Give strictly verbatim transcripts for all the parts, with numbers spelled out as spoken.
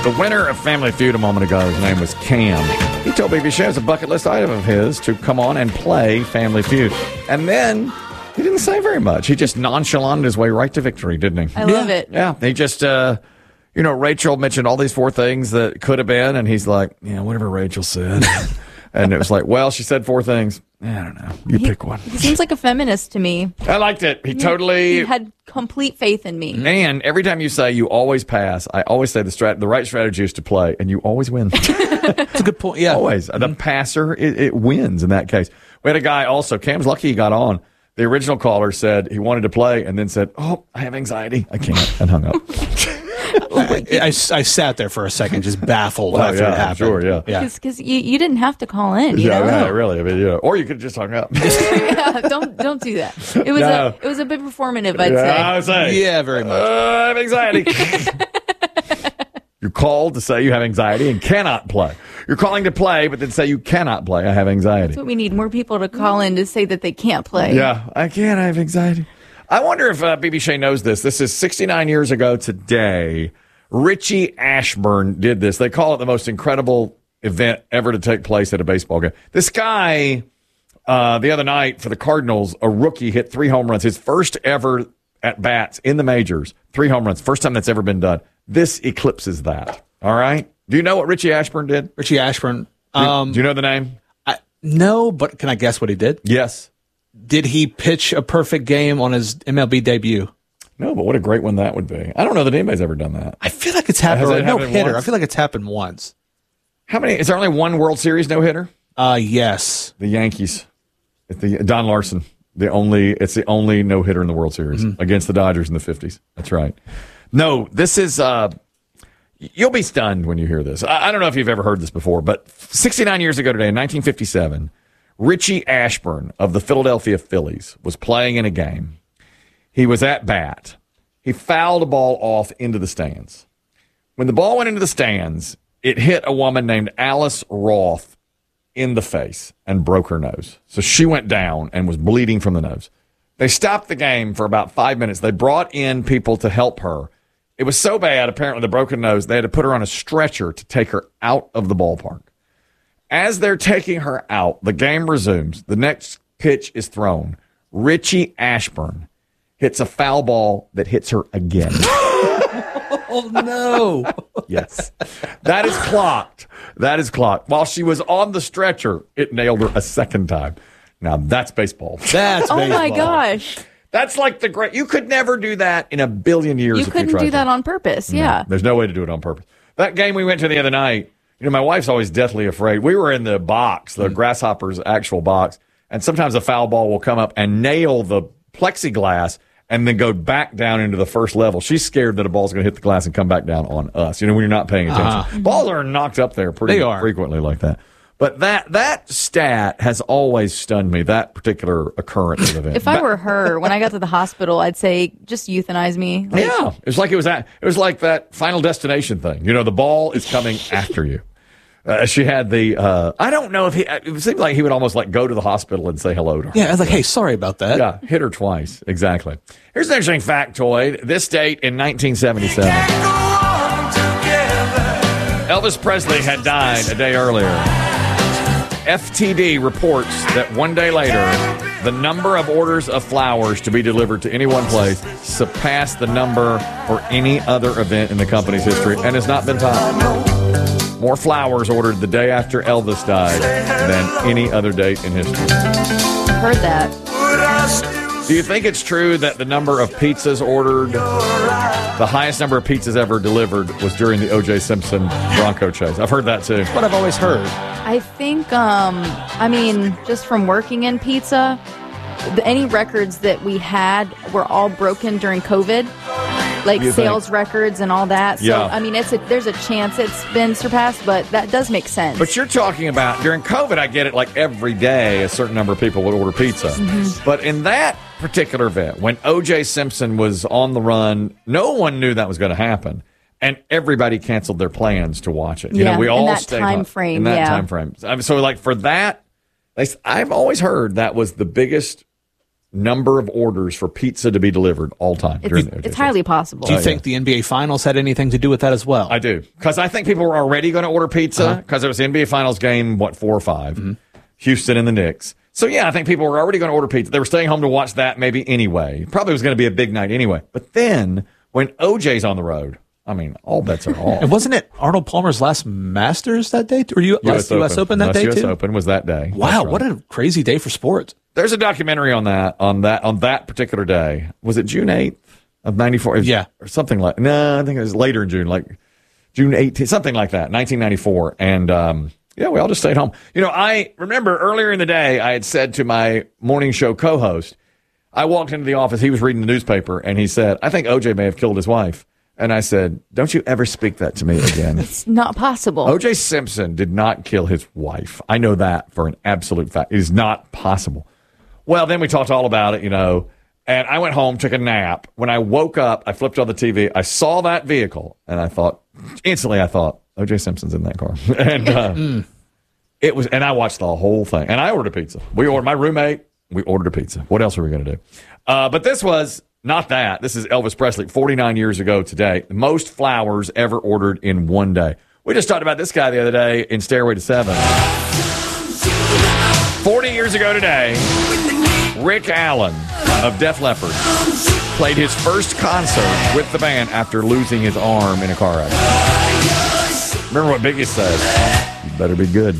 The winner of Family Feud a moment ago, his name was Cam. He told B B Show it was a bucket list item of his to come on and play Family Feud. And then he didn't say very much. He just nonchalanted his way right to victory, didn't he? I love yeah. it. Yeah, he just, uh, you know, Rachel mentioned all these four things that could have been, and he's like, yeah, whatever Rachel said. And it was like, well, she said four things. I don't know. You he, pick one. He seems like a feminist to me. I liked it. He totally... He had complete faith in me. And every time you say you always pass, I always say the strat- the right strategy is to play, and you always win. That's a good point, yeah. Always. Mm-hmm. The passer, it, it wins in that case. We had a guy also, Cam's lucky he got on. The original caller said he wanted to play and then said, oh, I have anxiety. I can't, and hung up. I, I, I sat there for a second, just baffled well, after yeah, it happened. Sure, yeah. Because yeah. you, you didn't have to call in. You yeah, know? right, really. I mean, yeah. Or you could have just hung up. yeah, don't don't do that. It was No. a it was a bit performative, I'd yeah, say. I would say. Yeah, very much. Uh, I have anxiety. You're called to say you have anxiety and cannot play. You're calling to play, but then say you cannot play. I have anxiety. That's what we need. More people to call in to say that they can't play. Yeah, I can't. I have anxiety. I wonder if uh, B B Shea knows this. This is sixty-nine years ago today. Richie Ashburn did this. They call it the most incredible event ever to take place at a baseball game. This guy, uh, the other night for the Cardinals, a rookie hit three home runs. His first ever at bats in the majors. Three home runs. First time that's ever been done. This eclipses that. All right? Do you know what Richie Ashburn did? Richie Ashburn. Do, Um, do you know the name? I, no, but can I guess what he did? Yes. Did he pitch a perfect game on his M L B debut? No, but what a great one that would be. I don't know that anybody's ever done that. I feel like it's happened. Has Or it no happened hitter. once? I feel like it's happened once. How many? Is there only one World Series no-hitter? Uh, yes. The Yankees. It's the Don Larson. The only. It's the only no-hitter in the World Series Mm-hmm. against the Dodgers in the fifties. That's right. No, this is. Uh, you'll be stunned when you hear this. I, I don't know if you've ever heard this before, but sixty-nine years ago today, in nineteen fifty-seven, Richie Ashburn of the Philadelphia Phillies was playing in a game. He was at bat. He fouled a ball off into the stands. When the ball went into the stands, it hit a woman named Alice Roth in the face and broke her nose. So she went down and was bleeding from the nose. They stopped the game for about five minutes. They brought in people to help her. It was so bad, apparently, the broken nose, they had to put her on a stretcher to take her out of the ballpark. As they're taking her out, the game resumes. The next pitch is thrown. Richie Ashburn hits a foul ball that hits her again. Oh, no. Yes. That is clocked. That is clocked. While she was on the stretcher, it nailed her a second time. Now, that's baseball. That's Oh baseball. my gosh. That's like the great... You could never do that in a billion years You if couldn't you tried do that to. on purpose. Yeah. There's no way to do it on purpose. That game we went to the other night, you know, my wife's always deathly afraid. We were in the box, the Grasshoppers' actual box, and sometimes a foul ball will come up and nail the plexiglass and then go back down into the first level. She's scared that a ball's going to hit the glass and come back down on us, you know, when you're not paying attention. Uh-huh. Balls are knocked up there pretty They are. frequently like that. But that that stat has always stunned me, that particular occurrence of event. If I were her, when I got to the hospital, I'd say, just euthanize me. Like, Yeah, it was like it was at, it was like that Final Destination thing. You know, the ball is coming after you. Uh, she had the. Uh, I don't know if he. It seemed like he would almost like go to the hospital and say hello to her. Yeah, I was like, hey, sorry about that. Yeah, hit her twice. Exactly. Here's an interesting factoid. This date in nineteen seventy-seven, Elvis Presley had died a day earlier. F T D reports that one day later, the number of orders of flowers to be delivered to any one place surpassed the number for any other event in the company's history and has not been topped. More flowers ordered the day after Elvis died than any other date in history. I've heard that. Do you think it's true that the number of pizzas ordered, the highest number of pizzas ever delivered, was during the O J Simpson Bronco chase? I've heard that too. That's what I've always heard. I think, um, I mean, just from working in pizza, the, any records that we had were all broken during COVID, like You sales think? records and all that. So, Yeah. I mean, it's a, there's a chance it's been surpassed, but that does make sense. But you're talking about during COVID, I get it, like every day a certain number of people would order pizza. Mm-hmm. But in that particular event, when O J Simpson was on the run, no one knew that was going to happen. And everybody canceled their plans to watch it. You Yeah, know, we in all that stayed time home. frame, In that yeah. time frame. I mean, so, like, for that, they, I've always heard that was the biggest number of orders for pizza to be delivered all time. It's, during the O J it's show. highly possible. Do you Oh, think yeah. the N B A Finals had anything to do with that as well? I do. Because I think people were already going to order pizza because it was the N B A Finals game, what, four or five? Mm-hmm. Houston and the Knicks. So, yeah, I think people were already going to order pizza. They were staying home to watch that maybe anyway. Probably was going to be a big night anyway. But then when O J's on the road, I mean, all bets are off. And wasn't it Arnold Palmer's last Masters that day? Or U- last U S Open that Last day, U S too? Open was that day. Wow, That's right. what a crazy day for sports. There's a documentary on that on that on that particular day. Was it June eighth of ninety-four? Yeah. Or something like no, I think it was later in June, like June eighteenth, something like that, nineteen ninety-four. And um, yeah, we all just stayed home. You know, I remember earlier in the day I had said to my morning show co-host, I walked into the office, he was reading the newspaper, and he said, I think O J may have killed his wife. And I said, don't you ever speak that to me again. It's not possible. O J Simpson did not kill his wife. I know that for an absolute fact. It is not possible. Well, then we talked all about it, you know, and I went home, took a nap. When I woke up, I flipped on the T V. I saw that vehicle, and I thought, instantly I thought, O J Simpson's in that car. and uh, mm. it was, and I watched the whole thing. And I ordered a pizza. We ordered, my roommate, we ordered a pizza. What else were we going to do? Uh, but this was not that. This is Elvis Presley, forty-nine years ago today. The most flowers ever ordered in one day. We just talked about this guy the other day in Stairway to Seven. forty years ago today, Rick Allen of Def Leppard played his first concert with the band after losing his arm in a car accident. Remember what Biggie said? You better be good.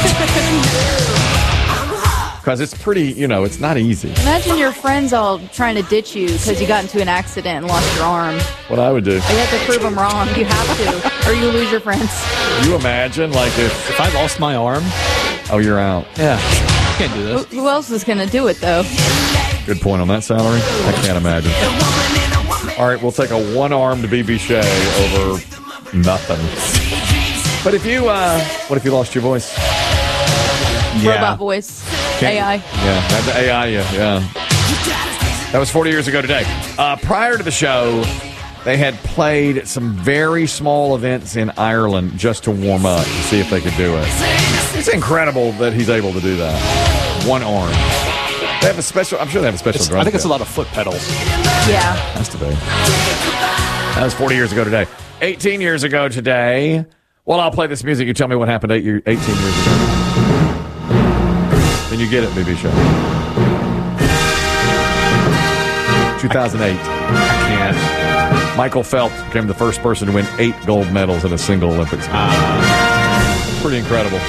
Because it's pretty, you know, it's not easy. Imagine your friends all trying to ditch you because you got into an accident and lost your arm. What I would do. You have to prove them wrong. You have to, or you lose your friends. You imagine, like, if... If I lost my arm, Oh, you're out. yeah, can't do Who, this. who else is going to do it, though? Good point on that salary. I can't imagine. All right, we'll take a one-armed B B Shea over nothing. But if you, uh, what if you lost your voice? Robot voice. A I. Yeah, that's the A I, yeah, yeah. That was forty years ago today. Uh, prior to the show, they had played some very small events in Ireland just to warm up to see if they could do it. It's incredible that he's able to do that. One arm. They have a special, I'm sure they have a special It's- drum I think it's a kit. lot of foot pedals. Yeah. Has to be. That was forty years ago today. eighteen years ago today. Well, I'll play this music. You tell me what happened eight year, eighteen years ago. Then you get it, B B Show. two thousand eight. I can't. Michael Phelps became the first person to win eight gold medals in a single Olympics. Uh, pretty incredible.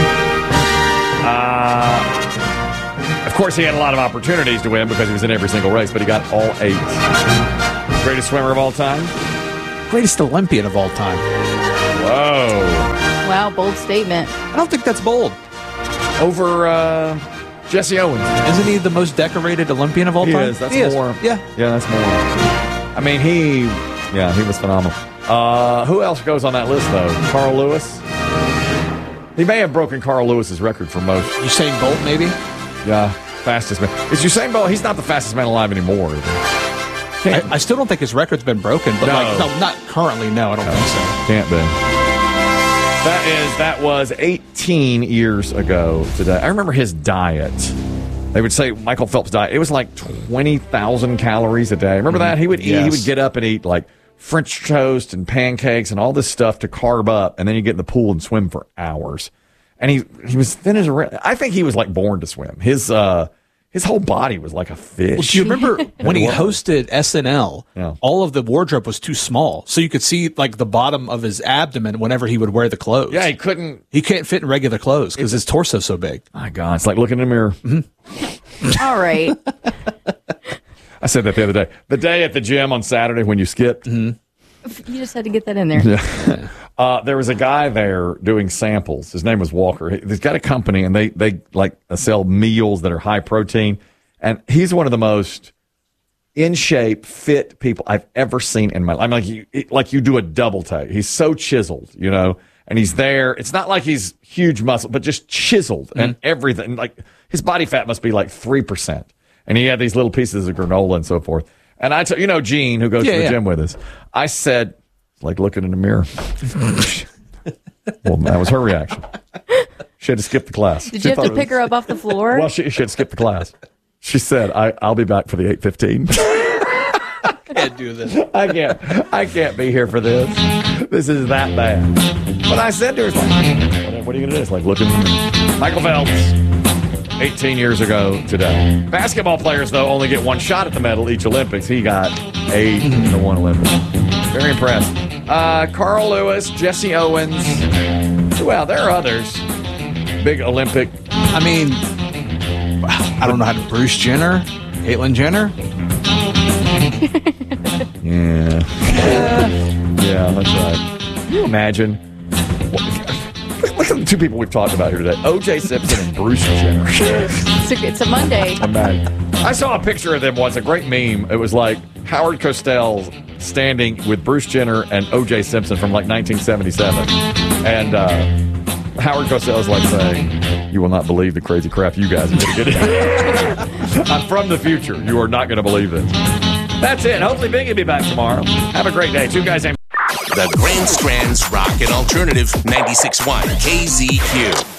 Uh, of course, he had a lot of opportunities to win because he was in every single race, but he got all eight. Greatest swimmer of all time? Greatest Olympian of all time. Whoa. Wow, bold statement. I don't think that's bold. Over uh, Jesse Owens. Isn't he the most decorated Olympian of all He time? is. That's He more. Yeah. Yeah, that's more. I mean, he, yeah, he was phenomenal. Uh, who else goes on that list, though? Carl Lewis? He may have broken Carl Lewis's record for most. Usain Bolt, maybe? Yeah, fastest man. Is Usain Bolt? He's not the fastest man alive anymore. I, I still don't think his record's been broken, but No. like, no, not currently, no, I don't think so. Can't be. That is, that was eighteen years ago today. I remember his diet. They would say Michael Phelps' diet. It was like twenty thousand calories a day. Remember that? He would eat, Yes. he would get up and eat like French toast and pancakes and all this stuff to carb up, and then you get in the pool and swim for hours. And he he was thin as a ra- I think he was like born to swim. His uh his whole body was like a fish. Well, do you remember when he It was. hosted S N L? Yeah. All of the wardrobe was too small, so you could see like the bottom of his abdomen whenever he would wear the clothes. Yeah, he couldn't. he can't fit in regular clothes because his torso's so big. My God, it's like looking in the mirror. All right. I said that the other day. The day at the gym on Saturday when you skipped. You just had to get that in there. Uh, there was a guy there doing samples. His name was Walker. He- He's got a company, and they they like uh, sell meals that are high protein. And he's one of the most in shape, fit people I've ever seen in my life. I'm like you, it- like you do a double take. He's so chiseled, you know. And he's there. It's not like he's huge muscle, but just chiseled and everything. Like his body fat must be like three percent. And he had these little pieces of granola and so forth. And I, t- you know, Gene, who goes Yeah, to the yeah. gym with us, I said, it's like looking in the mirror. Well, that was her reaction. She had to skip the class. Did She you have thought to it pick was- her up off the floor? Well, she, she had skipped the class. She said, I, I'll be back for the eight fifteen. Can't do this. I can't. I can't be here for this. This is that bad. But I said to her, like, "What are you gonna do?" It's like looking. Michael Phelps, eighteen years ago today. Basketball players though only get one shot at the medal each Olympics. He got eight in the one Olympics. Very impressed. Uh, Carl Lewis, Jesse Owens. Well, there are others. Big Olympic. I mean, I don't know how to. Bruce Jenner, Caitlyn Jenner. Yeah. Yeah, that's right. Can you imagine? Look at the two people we've talked about here today. O J Simpson and Bruce Jenner. It's a, it's a Monday. Imagine. I saw a picture of them once, a great meme. It was like Howard Cosell standing with Bruce Jenner and O J Simpson from like nineteen seventy-seven. And uh, Howard Cosell's like saying, "You will not believe the crazy crap you guys are going to get in." I'm from the future. You are not going to believe this. That's it. Hopefully Biggie will be back tomorrow. Have a great day. Two guys named The Grand Strand's Rock and Alternative ninety-six point one K Z Q.